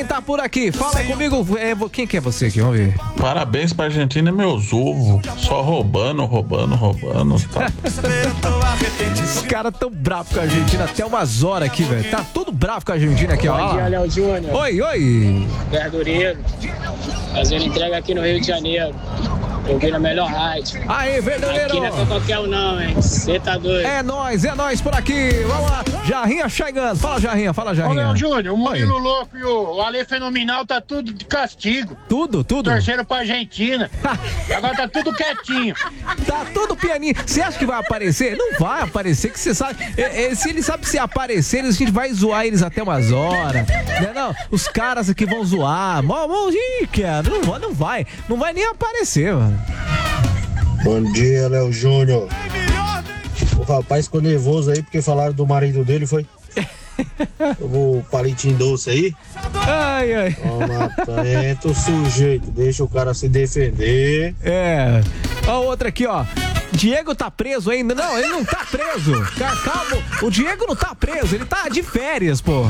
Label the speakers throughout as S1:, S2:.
S1: Tá por aqui, fala comigo, quem que é você aqui, vamos ver.
S2: Parabéns pra Argentina, meus ovos, só roubando, tá?
S1: Os caras tão bravos com a Argentina até umas horas aqui, velho, tá tudo bravo com a Argentina aqui, ó.
S3: Bom dia, Léo Júnior.
S1: Oi.
S3: Verdureiro, fazendo entrega aqui no Rio de Janeiro. Eu vi na melhor rádio.
S1: Aê, verdadeiro!
S3: Aqui não é pra qualquer um não, hein? Você tá doido.
S1: É nóis por aqui. Vamos lá. Jarrinha chegando. Fala, Jarrinha.
S4: Ô, Léo Júnior, o Murilo Louco e o Ale Fenomenal tá tudo de castigo.
S1: Tudo?
S4: Torceram pra Argentina. Agora tá tudo quietinho.
S1: Tá tudo pianinho. Você acha que vai aparecer? Não vai aparecer, que você sabe. Se ele sabe se aparecer, a gente vai zoar eles até umas horas. Não, os caras aqui vão zoar. Ih, cara, não vai nem aparecer, mano.
S5: Bom dia, Léo Júnior. O rapaz ficou nervoso aí porque falaram do marido dele, foi? O palitinho doce aí?
S1: Ai.
S5: Tenta o sujeito, deixa o cara se defender.
S1: Ó, outra aqui, ó. Diego tá preso ainda? Não, ele não tá preso. Calma, o Diego não tá preso, ele tá de férias, pô.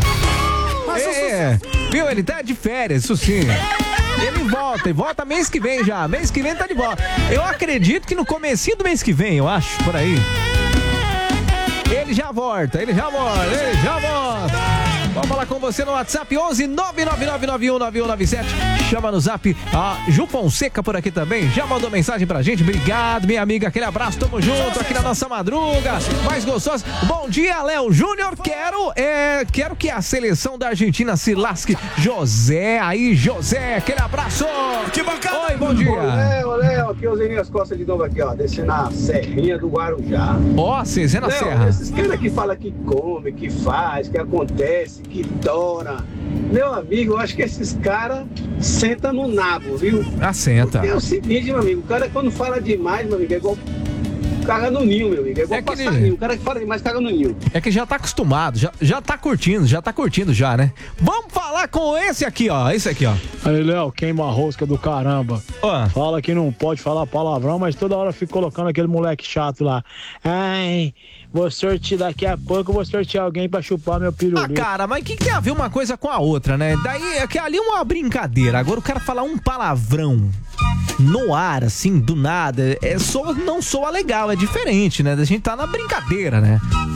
S1: Viu? Ele tá de férias, isso sim. Ele volta mês que vem já. Mês que vem tá de volta. Eu acredito que no comecinho do mês que vem, eu acho, por aí. Ele já volta. Vamos falar com você no WhatsApp 11 999919197. Chama no Zap. A Ju Fonseca por aqui também. Já mandou mensagem pra gente. Obrigado, minha amiga. Aquele abraço. Tamo junto aqui na nossa madruga. Mais gostosa. Bom dia, Léo Júnior. Quero que a seleção da Argentina se lasque. José, aquele abraço. Que bacana. Oi, bom dia.
S6: Léo, aqui é o Zeninhas Costa de novo aqui, ó. Descendo a serrinha do Guarujá.
S1: Ó, Cezé na Serra.
S6: Esses caras que falam que come, que faz, que acontece, que tora. Meu amigo, eu acho que esses caras sentam no nabo, viu?
S1: Senta.
S6: Porque é o seguinte, meu amigo, o cara quando fala demais, meu amigo, é igual caga no ninho, meu amigo. É igual passarinho. O cara que fala demais caga no ninho.
S1: É que já tá acostumado, já tá curtindo já, né? Vamos falar com esse aqui, ó.
S7: Aí, Léo, queima a rosca do caramba. Fala que não pode falar palavrão, mas toda hora fica colocando aquele moleque chato lá. Ai, daqui a pouco eu vou sortear alguém pra chupar meu pirulito.
S1: Cara, mas o que tem a ver uma coisa com a outra, né? Daí, é que ali é uma brincadeira. Agora o cara falar um palavrão no ar, assim, do nada, não soa legal, é diferente, né? A gente tá na brincadeira, né?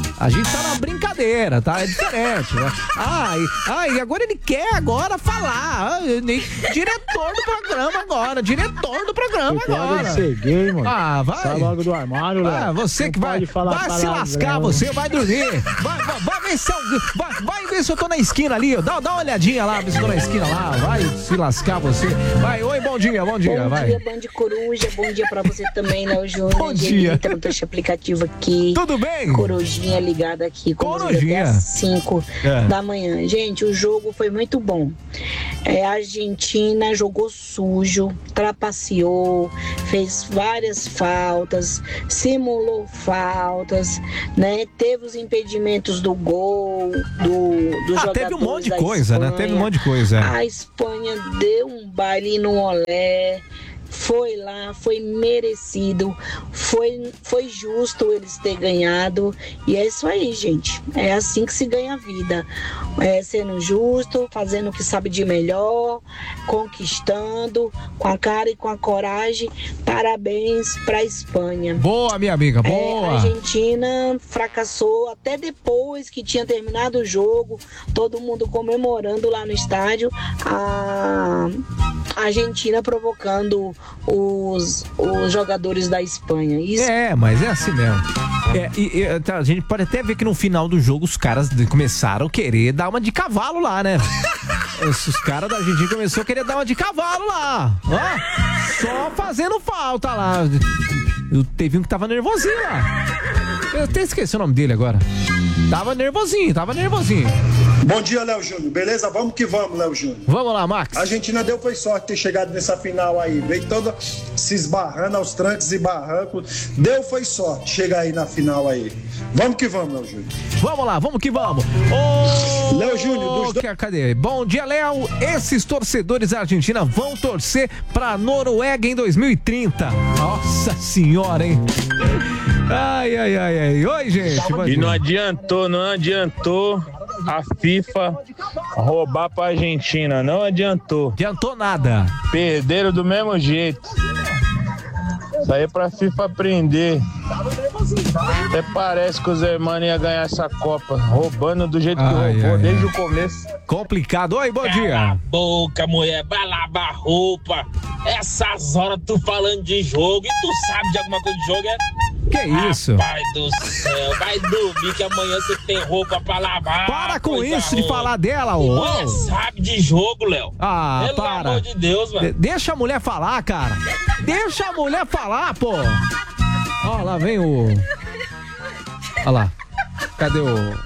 S1: Tá? É diferente, né? E agora ele quer falar. Diretor do programa agora.
S7: Pode ser gay, mano.
S1: Vai.
S7: Sai logo do armário, Léo.
S1: Você que vai se lascar, você vai dormir. Vai ver se eu tô na esquina ali. Dá uma olhadinha lá, ver se eu tô na esquina lá. Vai se lascar você. Vai, oi, bom dia, vai.
S8: Bom dia, Band Coruja. Bom dia pra você também, Léo Júnior.
S1: Bom dia.
S8: No teu aplicativo aqui.
S1: Tudo bem?
S8: Corujinha ligada aqui. Corujinha. Até às 5 da manhã. Gente, o jogo foi muito bom. A Argentina jogou sujo, trapaceou, fez várias faltas, simulou faltas, né? Teve os impedimentos do gol, do jogador.
S1: Teve um monte de coisa, né? Teve um monte de coisa.
S8: A Espanha deu um baile no olé. Foi lá, foi merecido, foi justo eles terem ganhado, e é isso aí, gente. É assim que se ganha a vida, sendo justo, fazendo o que sabe de melhor, conquistando, com a cara e com a coragem. Parabéns pra Espanha.
S1: Boa, minha amiga, boa.
S8: A Argentina fracassou até depois que tinha terminado o jogo, todo mundo comemorando lá no estádio, a Argentina provocando os jogadores da Espanha. Isso...
S1: mas é assim mesmo. A gente pode até ver que no final do jogo os caras começaram a querer dar uma de cavalo lá, né? Os caras da Argentina começaram a querer dar uma de cavalo lá. Só fazendo falta lá. Teve um que tava nervosinho lá. Eu até esqueci o nome dele agora. Tava nervosinho.
S5: Bom dia, Léo Júnior. Beleza? Vamos que vamos, Léo Júnior.
S1: Vamos lá, Max.
S5: A Argentina foi sorte ter chegado nessa final aí. Veio toda se esbarrando aos trancos e barrancos. Foi sorte chegar aí na final aí. Vamos que vamos, Léo Júnior.
S1: Vamos lá, vamos que vamos.
S5: Léo Júnior,
S1: cadê? Bom dia, Léo. Esses torcedores da Argentina vão torcer pra Noruega em 2030. Nossa senhora, hein? Ai. Oi, gente.
S9: E não adiantou.
S7: a FIFA roubar pra Argentina. Não adiantou.
S1: Adiantou nada.
S7: Perderam do mesmo jeito. Isso aí é pra FIFA aprender. Até parece que os hermanos iam ganhar essa Copa, roubando do jeito que roubou desde o começo.
S1: Complicado. Oi, bom dia.
S9: Cala a boca, mulher, vai lavar roupa. Essas horas tu falando de jogo e tu sabe de alguma coisa de jogo, é?
S1: Que isso?
S9: Pai do céu, vai dormir que amanhã você tem roupa pra lavar.
S1: Para com isso de falar dela, ô.
S9: Mulher sabe de jogo, Léo.
S1: Ah,
S9: pelo
S1: para.
S9: amor de Deus, mano.
S1: Deixa a mulher falar, cara. Deixa a mulher falar, pô. Ó, lá vem o... Olha lá. Cadê o...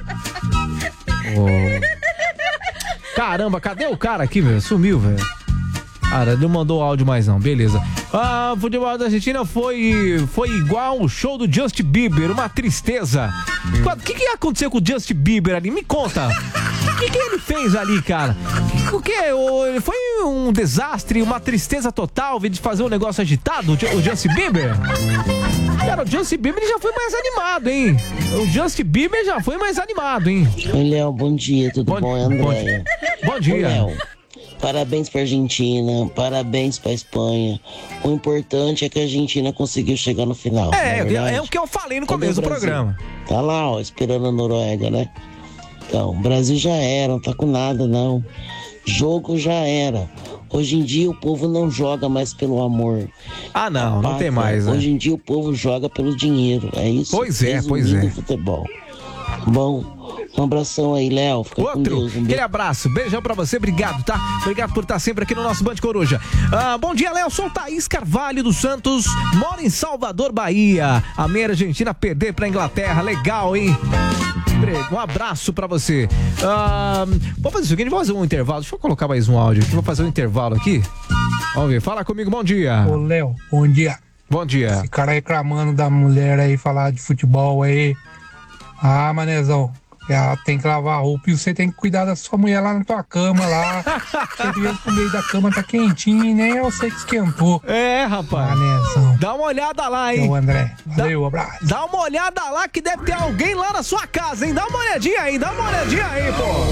S1: Caramba, cadê o cara aqui, velho? Sumiu, velho. Cara, não mandou áudio mais não, beleza. O futebol da Argentina foi igual o show do Justin Bieber, uma tristeza. O que ia acontecer com o Justin Bieber ali? Me conta. O que ele fez ali, cara? O que? Foi um desastre, uma tristeza total, de fazer um negócio agitado, o Justin Bieber? Cara, o Justin Bieber já foi mais animado, hein? O Justin Bieber já foi mais animado, hein?
S10: Oi, Léo, bom dia, tudo bom? É Andréia.
S1: Bom dia.
S10: Ô, Léo, parabéns pra Argentina, parabéns pra Espanha. O importante é que a Argentina conseguiu chegar no final.
S1: É o que eu falei no começo do programa.
S10: Tá lá, ó, esperando a Noruega, né? Então, o Brasil já era, não tá com nada, não. Jogo já era. Hoje em dia o povo não joga mais pelo amor.
S1: Ah, não tem mais, né?
S10: Hoje em dia o povo joga pelo dinheiro, é isso?
S1: Pois é.
S10: Futebol. Bom, um abração aí, Léo. Fica com Deus.
S1: Aquele abraço, beijão pra você, obrigado, tá? Obrigado por estar sempre aqui no nosso Band Coruja. Bom dia, Léo, sou o Thaís Carvalho dos Santos, moro em Salvador, Bahia. A minha Argentina perder pra Inglaterra, legal, hein? Um abraço pra você. Vou fazer o seguinte, vou fazer um intervalo. Deixa eu colocar mais um áudio aqui, vou fazer um intervalo aqui. Vamos ver, fala comigo, bom dia.
S4: Ô, Léo, bom dia.
S1: Bom dia.
S4: Esse cara reclamando da mulher aí, falar de futebol aí. Ah, manezão, ela tem que lavar a roupa e você tem que cuidar da sua mulher lá na tua cama lá. Você vê que o meio da cama tá quentinho e nem eu sei que esquentou.
S1: É, rapaz.
S4: Manezão.
S1: Dá uma olhada lá, hein?
S4: Ô, André, valeu, abraço.
S1: Dá uma olhada lá que deve ter alguém lá na sua casa, hein? Dá uma olhadinha aí, pô.